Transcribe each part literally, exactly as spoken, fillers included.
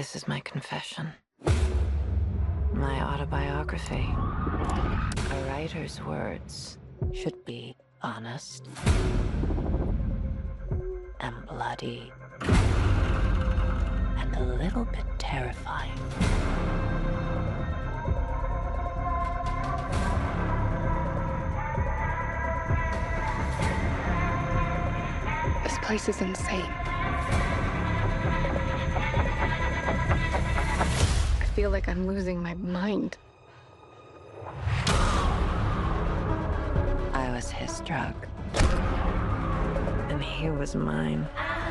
This is my confession. My autobiography. A writer's words should be honest and bloody and a little bit terrifying. This place is insane. I feel like I'm losing my mind. I was his drug, and he was mine.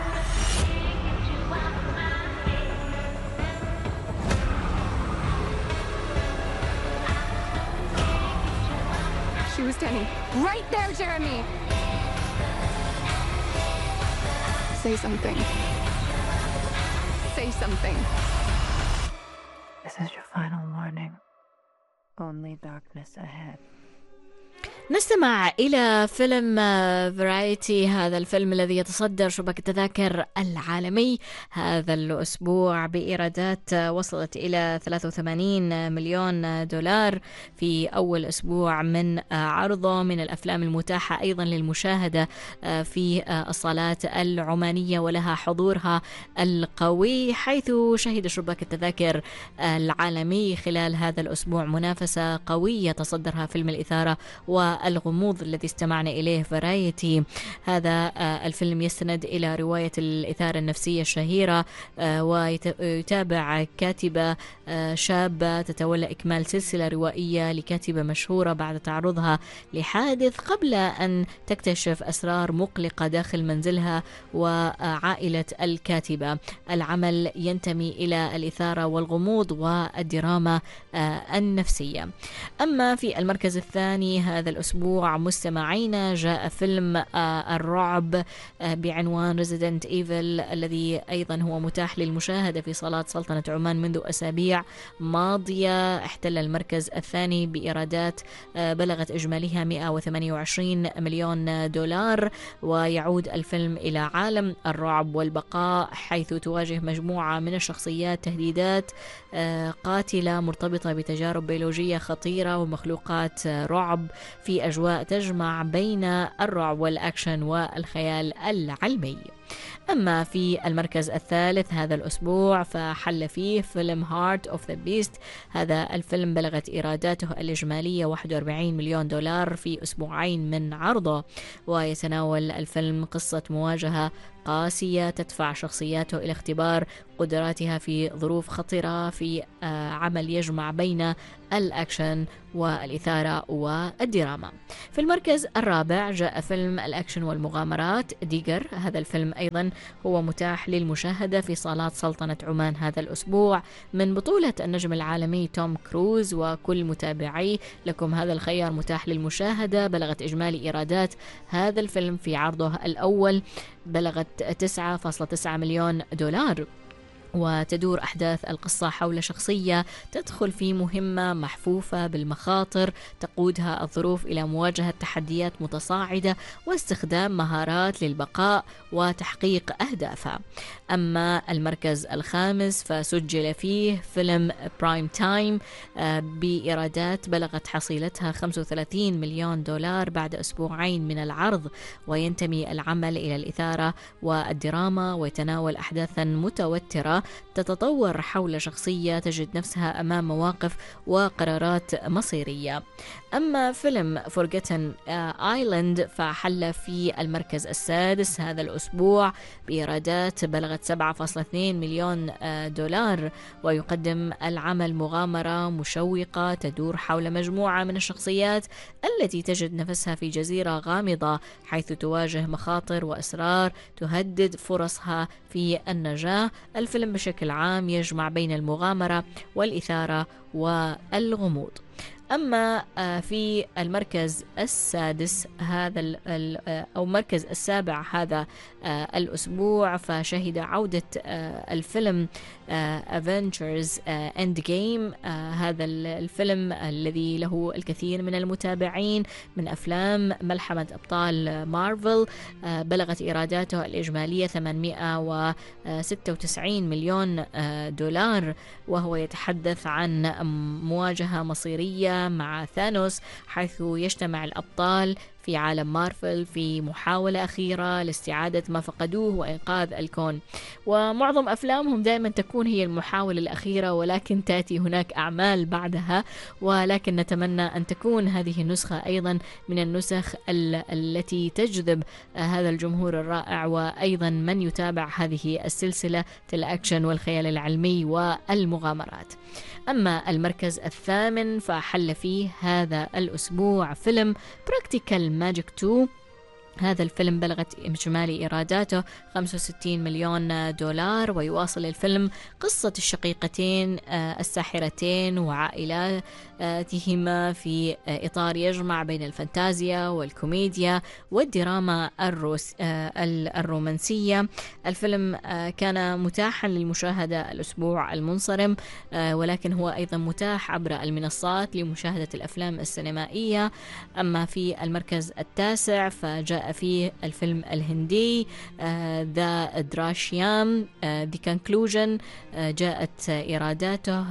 She was standing right there, Jeremy! Say something. Say something. This is your final warning. Only darkness ahead. نستمع إلى فيلم فرايتي، هذا الفيلم الذي يتصدر شباك التذاكر العالمي هذا الأسبوع بإيرادات وصلت إلى ثلاثة وثمانين مليون دولار في أول أسبوع من عرضه، من الأفلام المتاحة أيضا للمشاهدة في الصالات العمانية ولها حضورها القوي، حيث شهد شباك التذاكر العالمي خلال هذا الأسبوع منافسة قوية تصدرها فيلم الإثارة والغموض الذي استمعنا إليه فرايتي. هذا الفيلم يستند إلى رواية الإثارة النفسية الشهيرة، ويتابع كاتبة شابة تتولى إكمال سلسلة روائية لكاتبة مشهورة بعد تعرضها لحادث قبل أن تكتشف أسرار مقلقة داخل منزلها وعائلة الكاتبة. العمل ينتمي إلى الإثارة والغموض والدراما النفسية. أما في المركز الثاني هذا الأسبوع مستمعينا جاء فيلم الرعب بعنوان Resident Evil، الذي أيضا هو متاح للمشاهدة في صالات سلطنة عمان منذ أسابيع ماضية. احتل المركز الثاني بإيرادات بلغت إجماليها مئة وثمانية وعشرين مليون دولار، ويعود الفيلم إلى عالم الرعب والبقاء، حيث تواجه مجموعة من الشخصيات تهديدات قاتلة مرتبطة بتجارب بيولوجية خطيرة ومخلوقات رعب في أجواء تجمع بين الرعب والأكشن والخيال العلمي. أما في المركز الثالث هذا الأسبوع فحل فيه فيلم Heart of the Beast. هذا الفيلم بلغت إيراداته الإجمالية واحد وأربعين مليون دولار في أسبوعين من عرضه، ويتناول الفيلم قصة مواجهة قاسية تدفع شخصياته إلى اختبار قدراتها في ظروف خطرة في عمل يجمع بين الأكشن والإثارة والدراما. في المركز الرابع جاء فيلم الأكشن والمغامرات ديجر. هذا الفيلم أيضا هو متاح للمشاهدة في صالات سلطنة عمان هذا الأسبوع، من بطولة النجم العالمي توم كروز وكل متابعي. لكم هذا الخيار متاح للمشاهدة. بلغت إجمالي إيرادات هذا الفيلم في عرضه الأول بلغت تسعة فاصلة تسعة مليون دولار، وتدور أحداث القصة حول شخصية تدخل في مهمة محفوفة بالمخاطر تقودها الظروف إلى مواجهة تحديات متصاعدة واستخدام مهارات للبقاء وتحقيق أهدافها. أما المركز الخامس فسجل فيه فيلم برايم تايم بإيرادات بلغت حصيلتها خمسة وثلاثين مليون دولار بعد أسبوعين من العرض، وينتمي العمل إلى الإثارة والدراما، ويتناول أحداثا متوترة تتطور حول شخصية تجد نفسها أمام مواقف وقرارات مصيرية. أما فيلم Forgotten Island فحل في المركز السادس هذا الأسبوع بإيرادات بلغت سبعة فاصلة اثنين مليون دولار، ويقدم العمل مغامرة مشوقة تدور حول مجموعة من الشخصيات التي تجد نفسها في جزيرة غامضة، حيث تواجه مخاطر وأسرار تهدد فرصها في النجاة. الفيلم بشكل عام يجمع بين المغامرة والإثارة والغموض. أما في المركز السادس هذا أو المركز السابع هذا الأسبوع، فشهد عودة الفيلم Avengers Endgame. هذا الفيلم الذي له الكثير من المتابعين من أفلام ملحمة أبطال مارفل، بلغت إيراداته الإجمالية ثمانمائة وستة وتسعين مليون دولار، وهو يتحدث عن مواجهة مصيرية مع ثانوس، حيث يجتمع الأبطال في عالم مارفل في محاولة أخيرة لاستعادة ما فقدوه وإنقاذ الكون. ومعظم أفلامهم دائما تكون هي المحاولة الأخيرة، ولكن تأتي هناك أعمال بعدها، ولكن نتمنى أن تكون هذه النسخة أيضا من النسخ التي تجذب هذا الجمهور الرائع وأيضا من يتابع هذه السلسلة الأكشن والخيال العلمي والمغامرات. أما المركز الثامن فحل فيه هذا الأسبوع فيلم براكتيكال ماجيك تو. هذا الفيلم بلغت إجمالي إيراداته خمسة وستين مليون دولار، ويواصل الفيلم قصة الشقيقتين الساحرتين وعائلاتهما في إطار يجمع بين الفانتازيا والكوميديا والدراما الروس الرومانسية. الفيلم كان متاحا للمشاهدة الأسبوع المنصرم، ولكن هو أيضا متاح عبر المنصات لمشاهدة الأفلام السينمائية. أما في المركز التاسع فجاء فيه الفيلم الهندي ذا دراشيام ذا كونكلوجن، جاءت إيراداته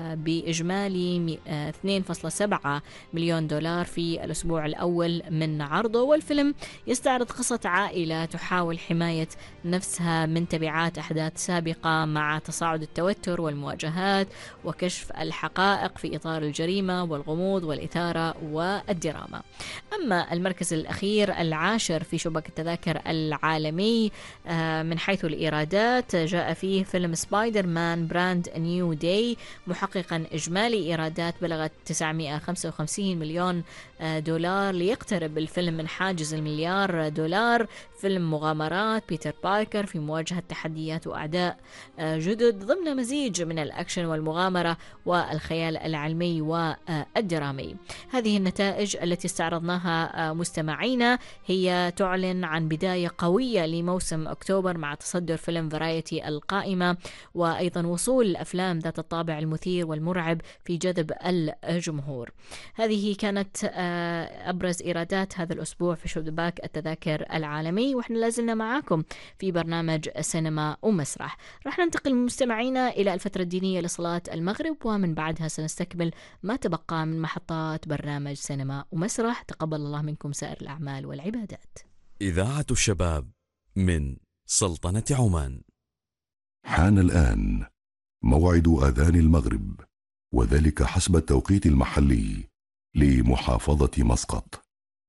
بإجمالي اثنين فاصلة سبعة مليون دولار في الأسبوع الأول من عرضه. والفيلم يستعرض قصة عائلة تحاول حماية نفسها من تبعات أحداث سابقة مع تصاعد التوتر والمواجهات وكشف الحقائق في إطار الجريمة والغموض والإثارة والدراما. أما المركز الأخير العاشر في شباك التذاكر العالمي من حيث الإيرادات، جاء فيه فيلم سبايدر مان براند نيو داي، محققا إجمالي إيرادات بلغت تسعمائة وخمسة وخمسين مليون دولار، ليقترب الفيلم من حاجز المليار دولار. فيلم مغامرات بيتر باركر في مواجهة تحديات وأعداء جدد ضمن مزيج من الأكشن والمغامرة والخيال العلمي والدرامي. هذه النتائج التي استعرضناها مستمعينا هي تعلن عن بداية قوية لموسم أكتوبر مع تصدر فيلم فرايتي القائمة، وأيضا وصول الأفلام ذات الطابع المثير والمرعب في جذب الجمهور. هذه كانت أبرز إيرادات هذا الأسبوع في شباك التذاكر العالمي، وإحنا لازلنا معاكم في برنامج سينما ومسرح. رح ننتقل مستمعينا إلى الفترة الدينية لصلاة المغرب، ومن بعدها سنستكمل ما تبقى من محطات برنامج سينما ومسرح. تقبل الله منكم سائر الأعمال والعبادات. إذاعة الشباب من سلطنة عمان. حان الآن موعد آذان المغرب، وذلك حسب التوقيت المحلي لمحافظة مسقط.